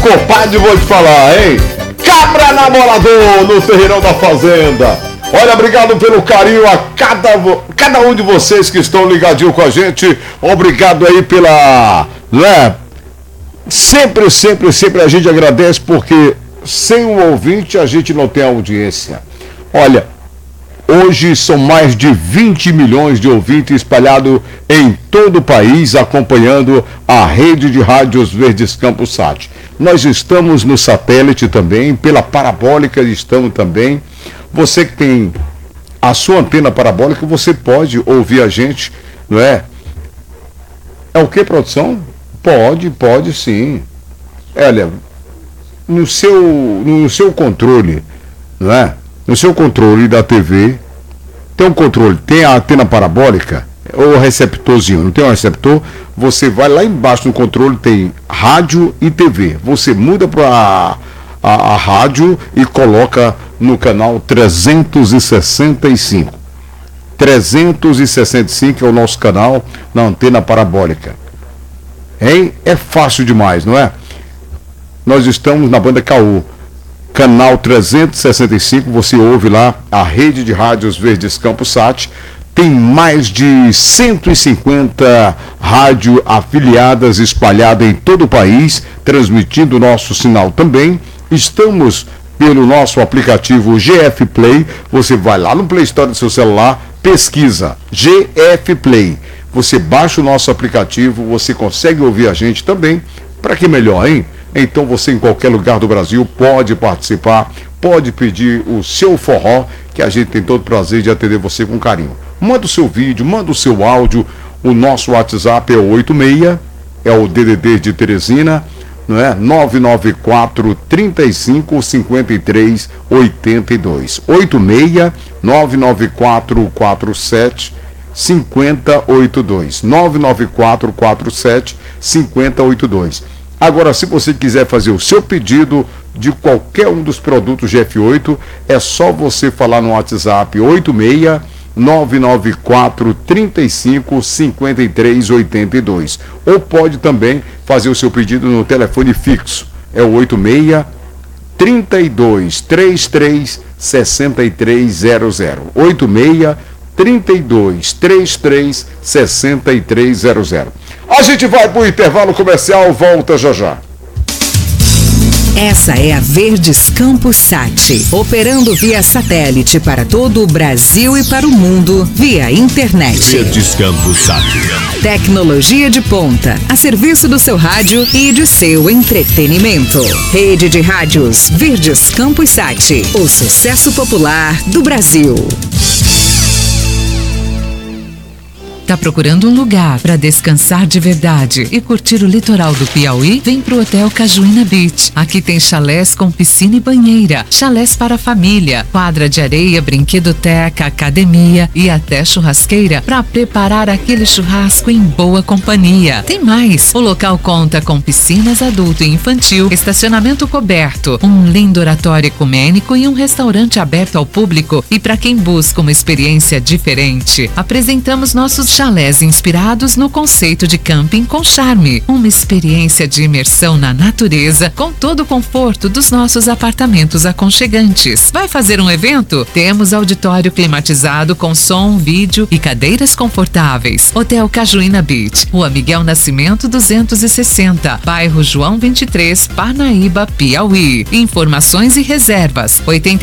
compadre, vou te falar, hein? Cabra namorador no Terreirão da Fazenda. Olha, obrigado pelo carinho a cada um de vocês que estão ligadinho com a gente. Obrigado aí pela... Sempre a gente agradece, porque sem o ouvinte a gente não tem audiência. Olha, hoje são mais de 20 milhões de ouvintes espalhados em todo o país, acompanhando a rede de rádios Verdes Campos Sat. Nós estamos no satélite também, pela parabólica estamos também. Você que tem a sua antena parabólica, você pode ouvir a gente, não é? É o que, produção? Pode sim. Olha, no seu controle, não é? No seu controle da TV, tem um controle, tem a antena parabólica, ou receptorzinho, não tem um receptor? Você vai lá embaixo no controle, tem rádio e TV. Você muda para a rádio e coloca no canal 365. 365 é o nosso canal na antena parabólica. Hein? É fácil demais, não é? Nós estamos na banda Caú, canal 365, você ouve lá a rede de rádios Verdes Campos Sat. Tem mais de 150 rádios afiliadas espalhadas em todo o país, transmitindo o nosso sinal também. Estamos pelo nosso aplicativo GF Play. Você vai lá no Play Store do seu celular, pesquisa GF Play. Você baixa o nosso aplicativo, você consegue ouvir a gente também. Para que melhor, hein? Então você em qualquer lugar do Brasil pode participar, pode pedir o seu forró, que a gente tem todo o prazer de atender você com carinho. Manda o seu vídeo, manda o seu áudio. O nosso WhatsApp é o 86, é o DDD de Teresina, não é? 994 35 53 82. 86 994 47 5082. 994 47 5082. Agora, se você quiser fazer o seu pedido de qualquer um dos produtos GF8, é só você falar no WhatsApp 86 994 35 53 82. Ou pode também fazer o seu pedido no telefone fixo, é o 86 32 33 6300. 86 32 33 6300. A gente vai para o intervalo comercial, volta já já. Essa é a Verdes Campos Sat, operando via satélite para todo o Brasil e para o mundo, via internet. Verdes Campos Sat. Tecnologia de ponta, a serviço do seu rádio e de seu entretenimento. Rede de rádios Verdes Campos Sat, o sucesso popular do Brasil. Tá procurando um lugar para descansar de verdade e curtir o litoral do Piauí? Vem pro Hotel Cajuína Beach. Aqui tem chalés com piscina e banheira, chalés para a família, quadra de areia, brinquedoteca, academia e até churrasqueira para preparar aquele churrasco em boa companhia. Tem mais! O local conta com piscinas adulto e infantil, estacionamento coberto, um lindo oratório ecumênico e um restaurante aberto ao público. E para quem busca uma experiência diferente, apresentamos nossos chalés inspirados no conceito de camping com charme. Uma experiência de imersão na natureza com todo o conforto dos nossos apartamentos aconchegantes. Vai fazer um evento? Temos auditório climatizado com som, vídeo e cadeiras confortáveis. Hotel Cajuína Beach, Rua Miguel Nascimento 260, bairro João 23, Parnaíba, Piauí. Informações e reservas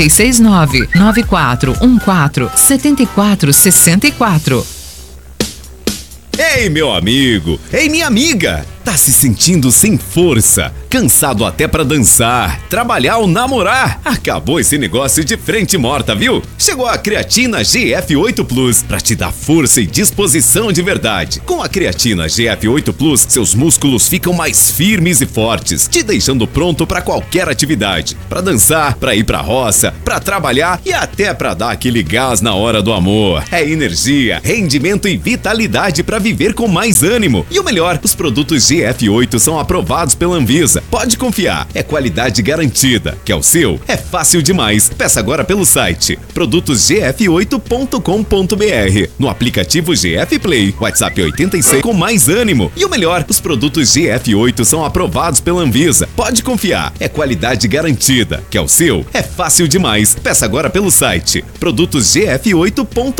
869-9414-7464. Ei, meu amigo! Ei, minha amiga! Tá se sentindo sem força, cansado até pra dançar, trabalhar ou namorar? Acabou esse negócio de frente morta, viu? Chegou a creatina GF8 Plus pra te dar força e disposição de verdade. Com a creatina GF8 Plus, seus músculos ficam mais firmes e fortes, te deixando pronto pra qualquer atividade. Pra dançar, pra ir pra roça, pra trabalhar e até pra dar aquele gás na hora do amor. É energia, rendimento e vitalidade pra viver viver com mais ânimo. E o melhor, os produtos GF8 são aprovados pela Anvisa. Pode confiar, é qualidade garantida. Quer o seu? É fácil demais. Peça agora pelo site produtosgf8.com.br, no aplicativo GF Play, WhatsApp 86 com mais ânimo. E o melhor, os produtos GF8 são aprovados pela Anvisa. Pode confiar, é qualidade garantida. Quer o seu? É fácil demais. Peça agora pelo site produtosgf8.com.br.